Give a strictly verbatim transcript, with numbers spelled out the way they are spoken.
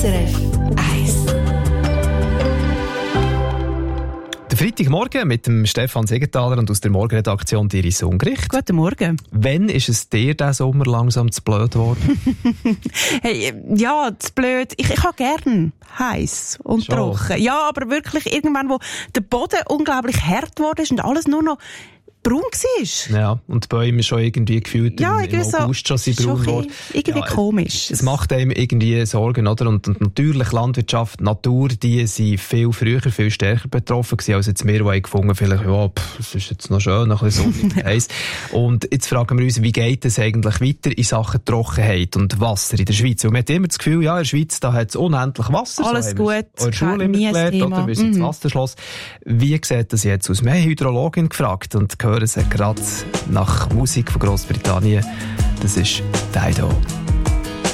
S R F eins. Der Freitagmorgen mit dem Stefan Siegenthaler und aus der Morgenredaktion Iris Ungericht. Guten Morgen. Wann ist es dir diesen Sommer langsam zu blöd geworden? Hey, ja, zu blöd. Ich, ich habe gern heiß und Schon. trocken. Ja, aber wirklich irgendwann, wo der Boden unglaublich hart geworden ist und alles nur noch braun war. Ja, und die Bäume schon irgendwie gefühlt Ja, im, im irgendwie August so, schon sind braun schon geworden. irgendwie Ja, komisch. Es macht einem irgendwie Sorgen, oder? Und, und natürlich Landwirtschaft, Natur, die sind viel früher, viel stärker betroffen gewesen, als jetzt wir, die haben gefunden, vielleicht, ja, pff, es ist jetzt noch schön, noch ein bisschen sonnig und heiß. Und jetzt fragen wir uns, wie geht es eigentlich weiter in Sachen Trockenheit und Wasser in der Schweiz? Und man hat immer das Gefühl, ja, in der Schweiz, da hat es unendlich Wasser. Alles so gut, in der Schule immer nie ein gelernt, Thema. oder? Wir sind Mhm. das Wasserschloss. Wie sieht das jetzt aus? Wir haben Hydrologin gefragt und hören sie gerade nach Musik von Grossbritannien. Das ist Dido.